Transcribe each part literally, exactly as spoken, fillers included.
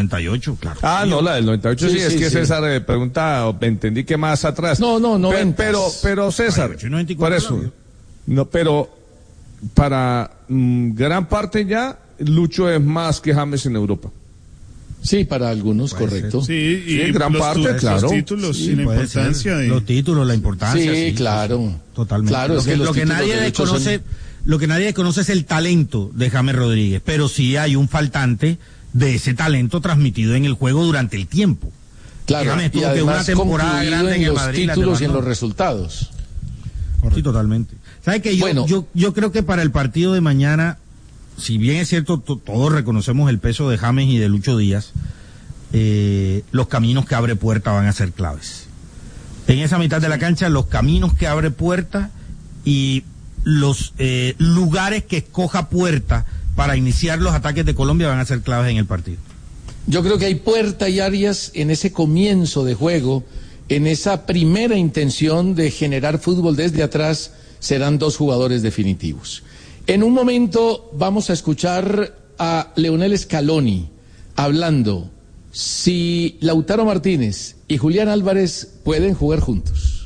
noventa y ocho, claro. Ah, no, la del noventa y ocho sí, sí, sí es que sí. César eh, pregunta, o entendí que más atrás. No, no, no. Pero, pero, pero César, por eso, no, pero para mm, gran parte ya, Lucho es más que James en Europa. Sí, para algunos, puede correcto. Ser. Sí, y sí, gran los, parte, los, claro. Los títulos sí, y la importancia. De... Los títulos, la importancia. Sí, sí claro. Totalmente. Claro, lo es que, que lo que nadie desconoce, son... lo que nadie desconoce es el talento de James Rodríguez, pero sí hay un faltante de ese talento transmitido en el juego durante el tiempo. Claro, James tuvo y además que una temporada grande en, en el los Madrid, títulos y en los resultados. Correcto. Sí, totalmente. ¿Sabe que yo, bueno, yo, yo creo que para el partido de mañana, si bien es cierto, to, todos reconocemos el peso de James y de Lucho Díaz, eh, los caminos que abre Puerta van a ser claves. En esa mitad de la cancha, los caminos que abre Puerta y los eh, lugares que escoja Puerta para iniciar los ataques de Colombia van a ser claves en el partido. Yo creo que hay Puerta y Arias en ese comienzo de juego, en esa primera intención de generar fútbol desde atrás, serán dos jugadores definitivos. En un momento vamos a escuchar a Leonel Scaloni hablando si Lautaro Martínez y Julián Álvarez pueden jugar juntos.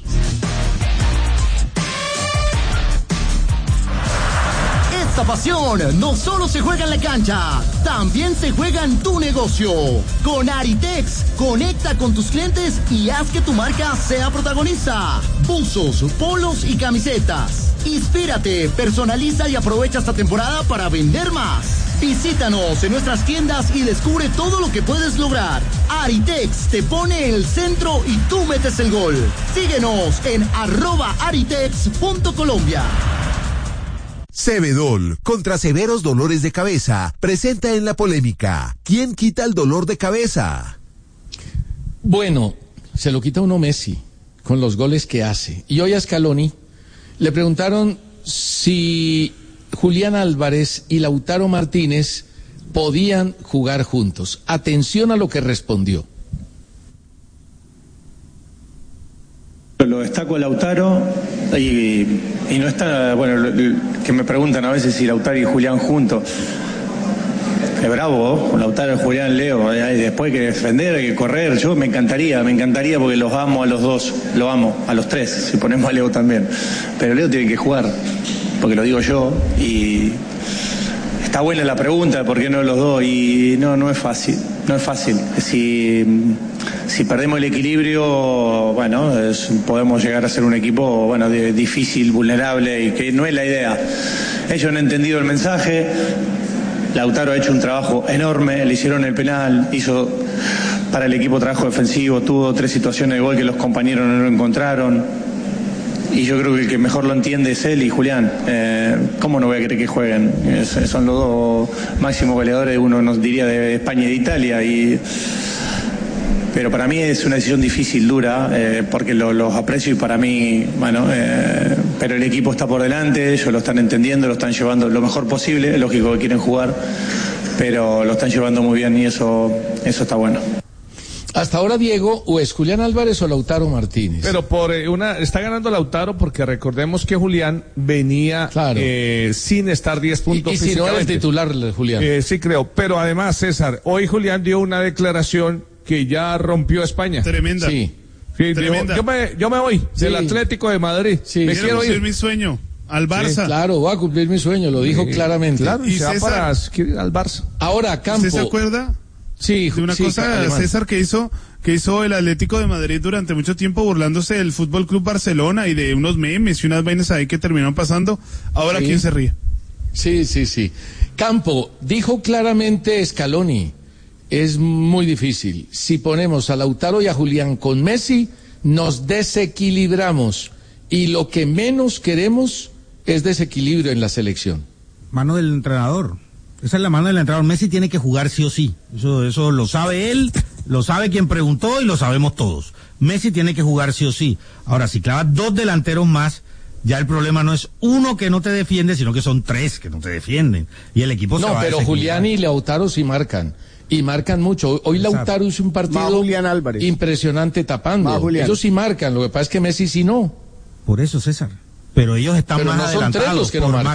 Esta pasión no solo se juega en la cancha, también se juega en tu negocio. Con Aritex, conecta con tus clientes y haz que tu marca sea protagonista. Buzos, polos y camisetas. Inspírate, personaliza y aprovecha esta temporada para vender más. Visítanos en nuestras tiendas y descubre todo lo que puedes lograr. Aritex te pone el centro y tú metes el gol. Síguenos en arroba aritex punto colombia. Cebedol, contra severos dolores de cabeza, presenta en la polémica: ¿quién quita el dolor de cabeza? Bueno, se lo quita uno Messi, con los goles que hace. Y hoy a Scaloni le preguntaron si Julián Álvarez y Lautaro Martínez podían jugar juntos. Atención a lo que respondió. Lo destaco a Lautaro y, y no está, bueno, que me preguntan a veces si Lautaro y Julián juntos. Es bravo, con Lautaro y Julián, Leo, y después hay que defender, hay que correr. Yo me encantaría, me encantaría porque los amo a los dos, lo amo, a los tres, si ponemos a Leo también. Pero Leo tiene que jugar, porque lo digo yo, y está buena la pregunta, ¿por qué no los dos? Y no, no es fácil, no es fácil. Si... Si perdemos el equilibrio, bueno, es, podemos llegar a ser un equipo, bueno, de, difícil, vulnerable, y que no es la idea. Ellos han entendido el mensaje. Lautaro ha hecho un trabajo enorme, le hicieron el penal, hizo para el equipo trabajo defensivo, tuvo tres situaciones de gol que los compañeros no lo encontraron. Y yo creo que el que mejor lo entiende es él y Julián. Eh, ¿Cómo no voy a querer que jueguen? Es, son los dos máximos goleadores, uno nos diría de España y de Italia, y... Pero para mí es una decisión difícil, dura, eh, porque lo, los aprecio y para mí, bueno, eh, pero el equipo está por delante, ellos lo están entendiendo, lo están llevando lo mejor posible, es lógico que quieren jugar, pero lo están llevando muy bien y eso, eso está bueno. Hasta ahora, Diego, o es Julián Álvarez o Lautaro Martínez. Pero por eh, una está ganando Lautaro porque recordemos que Julián venía claro. eh, sin estar diez puntos. Y, y si no era el titular, Julián. Eh, sí, creo. Pero además, César, hoy Julián dio una declaración que ya rompió España. Tremenda. Sí. sí Tremenda. Dijo, yo, me, yo me voy sí. del Atlético de Madrid. Sí. Me quiero ir. mi sueño. Al Barça. Sí, claro, va a cumplir mi sueño, lo dijo sí. claramente. Claro, y, y se César, va para ir al Barça. Ahora, Campo. ¿Usted se acuerda? Sí, de una sí, cosa, alemán. César, que hizo que hizo el Atlético de Madrid durante mucho tiempo burlándose del Fútbol Club Barcelona y de unos memes y unas vainas ahí que terminaron pasando. Ahora, sí. ¿quién se ríe? Sí, sí, sí. Campo, dijo claramente Scaloni, es muy difícil. Si ponemos a Lautaro y a Julián con Messi, nos desequilibramos. Y lo que menos queremos es desequilibrio en la selección. Mano del entrenador. Esa es la mano del entrenador. Messi tiene que jugar sí o sí. Eso, eso lo sabe él, lo sabe quien preguntó y lo sabemos todos. Messi tiene que jugar sí o sí. Ahora, si clavas dos delanteros más, ya el problema no es uno que no te defiende, sino que son tres que no te defienden. Y el equipo no, se va a pero Julián y Lautaro sí marcan. Y marcan mucho. Hoy Lautaro hizo un partido impresionante tapando. Ellos sí marcan. Lo que pasa es que Messi sí no. Por eso, César. Pero ellos están pero más no adelantados. Son tres los que no por marcan. Más,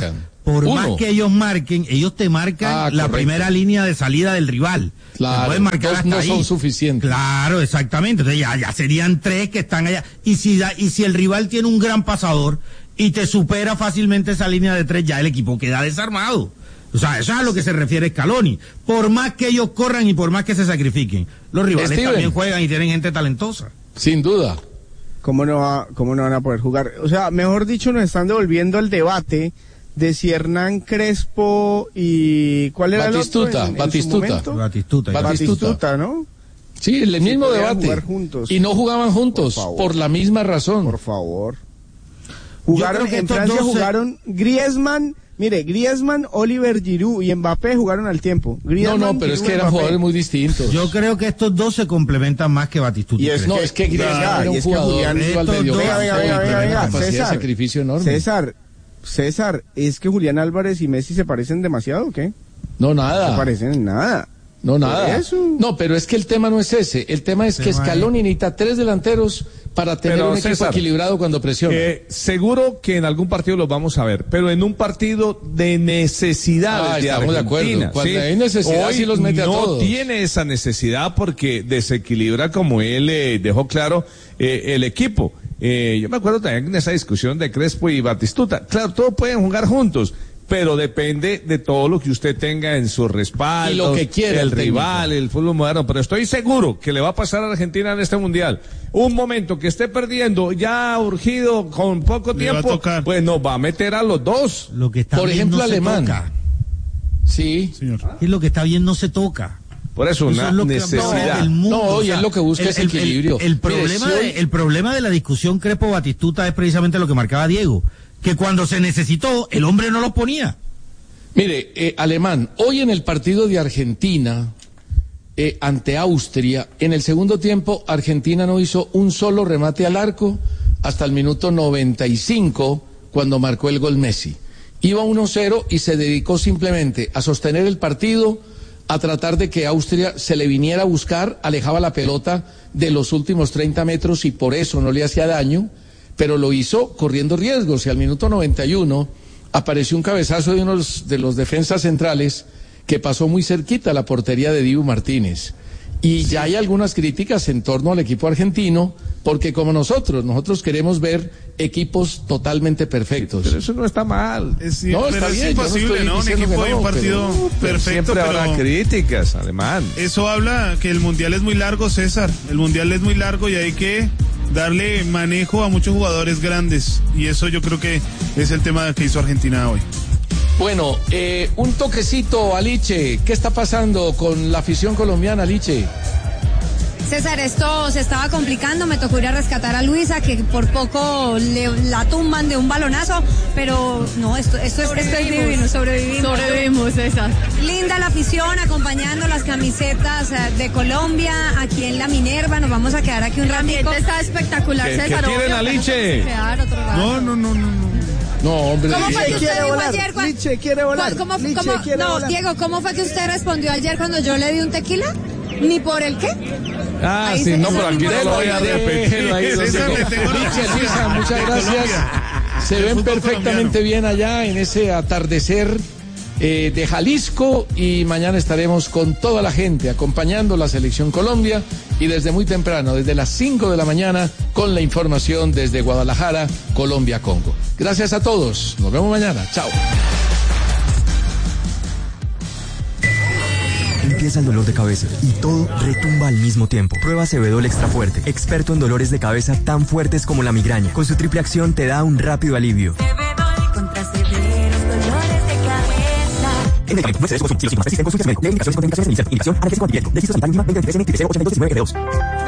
por Uno. más que ellos marquen, ellos te marcan Ah, la correcto. primera línea de salida del rival. Claro, Te pueden marcar dos hasta no ahí. son suficientes. Claro, exactamente. Entonces ya, ya serían tres que están allá. Y si, da- y si el rival tiene un gran pasador y te supera fácilmente esa línea de tres, ya el equipo queda desarmado. O sea, eso es a lo que se refiere Scaloni. Por más que ellos corran y por más que se sacrifiquen, los rivales Steven. también juegan y tienen gente talentosa. Sin duda. ¿Cómo no, va, ¿Cómo no van a poder jugar? O sea, mejor dicho, nos están devolviendo el debate de si Hernán Crespo y... ¿Cuál era Batistuta, el otro? en- en su Batistuta. momento? Batistuta. ya. Batistuta. Batistuta, ¿no? Sí, el mismo podían debate. jugar juntos. Y no jugaban juntos, Por por, favor. la misma razón. Por favor. Jugaron, creo que en estos Francia dos se- jugaron Griezmann, mire, Griezmann, Oliver Giroud y Mbappé jugaron al tiempo. No, Griezmann, no, pero es Giroud, que eran Mbappé. jugadores muy distintos. Yo creo que estos dos se complementan más que Batistuta. Y es Crespo. No, es que Griezmann Ya, era y un es que jugador Julián- rival estos medio dos- Venga, venga, campo, venga, y venga, una venga, capacidad de César. sacrificio enorme. César, César, ¿es que Julián Álvarez y Messi se parecen demasiado o qué? No, No nada. se parecen en nada. No, nada. Eso. No, pero es que el tema no es ese. El tema es El que tema Scaloni necesita tres delanteros para tener Pero, un equipo César, equilibrado cuando presiona. Eh, seguro que en algún partido los vamos a ver, pero en un partido de necesidades Ah, de estamos de Argentina. acuerdo. Cuando ¿sí? hay necesidad, Hoy sí los mete a no todos. tiene esa necesidad porque desequilibra, como él eh, dejó claro, eh, el equipo. Eh, yo me acuerdo también en esa discusión de Crespo y Batistuta. Claro, todos pueden jugar juntos, pero depende de todo lo que usted tenga en su respaldo, Y lo que quiera el el técnico. rival, el fútbol moderno. Pero estoy seguro que le va a pasar a Argentina en este mundial. Un momento que esté perdiendo, ya urgido, con poco Le va a tiempo, tocar. pues nos va a meter a los dos. Lo que está Por bien ejemplo, no se Alemán. toca. Sí. Señor. Y lo que está bien no se toca. Por eso, Eso una es lo que necesidad. el mundo, No, o y sea, es lo que busca el- ese el- equilibrio. El, el Mire, problema si hoy- de, el problema de la discusión Crespo-Batistuta es precisamente lo que marcaba Diego, que cuando se necesitó, el hombre no los ponía. Mire, eh, Alemán, hoy en el partido de Argentina eh, ante Austria, en el segundo tiempo Argentina no hizo un solo remate al arco hasta el minuto noventa y cinco cuando marcó el gol Messi. Iba uno cero y se dedicó simplemente a sostener el partido, a tratar de que Austria se le viniera a buscar, alejaba la pelota de los últimos treinta metros y por eso no le hacía daño, pero lo hizo corriendo riesgos y al minuto noventa y uno apareció un cabezazo de uno de los defensas centrales que pasó muy cerquita a la portería de Dibu Martínez. Y ya hay algunas críticas en torno al equipo argentino, porque como nosotros, nosotros queremos ver equipos totalmente perfectos. Pero eso no está mal. Es, No, pero está es bien, yo no imposible, estoy ¿no? Un diciendo equipo que de un no, partido pero- Pero perfecto, siempre habrá pero críticas, alemán. eso habla que el mundial es muy largo, César. El mundial es muy largo y hay que darle manejo a muchos jugadores grandes. Y eso yo creo que es el tema que hizo Argentina hoy. Bueno, eh, un toquecito a Liche. ¿Qué está pasando con la afición colombiana, Liche? César, esto se estaba complicando, me tocó ir a rescatar a Luisa, que por poco le, la tumban de un balonazo, pero no, esto, esto, es, esto es divino, sobrevivimos. Sobrevivimos, César. Linda la afición, acompañando las camisetas eh, de Colombia, aquí en la Minerva, nos vamos a quedar aquí un El ratito. ambiente está espectacular, ¿Qué- qué César. tienen, obvio, Aliche? pero quedar otro rato. No, no, no, no, no. No, hombre. ¿Cómo fue que Liche usted quiere dijo volar, ayer? cua- Liche quiere volar, ¿Cómo, Liche cómo- quiere no, volar. Diego, ¿cómo fue que usted respondió ayer cuando yo le di un tequila? ¿Ni por el qué? Ah, Ahí sí, se- no, ese pero aquí mismo no lo voy a respondió. repetir. Déjelo ahí, don César, Diego. le tengo la Liche, noticia Luisa, muchas de gracias. Colombia. Se El ven fútbol perfectamente colombiano. bien allá en ese atardecer eh, de Jalisco y mañana estaremos con toda la gente acompañando la selección Colombia y desde muy temprano, desde las cinco de la mañana, con la información desde Guadalajara, Colombia-Congo. Gracias a todos. Nos vemos mañana. Chao. Empieza el dolor de cabeza y todo retumba al mismo tiempo. Prueba Cebedol Extra Fuerte, experto en dolores de cabeza tan fuertes como la migraña. Con su triple acción te da un rápido alivio. Cebedol contra severos dolores de cabeza. En medicamento, no excedes con consumo, si los síntomas persisten, consulte a su médico. Lee indicaciones, contraindicaciones, revisión, indicación, analgésico antibiótico, déficit sanitario mínima veinte veintitrés N, T P C ochenta y dos diecinueve G dos.